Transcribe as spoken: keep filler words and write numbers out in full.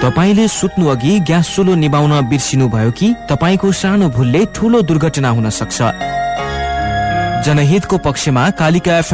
तपाईले सुत्नु अघि ग्यास चुलो निभाउन बिर्सिनु भयो कि तपाईको सानो भुलले ठूलो दुर्घटना हुन सक्छ। जनहितको पक्षमा कालिका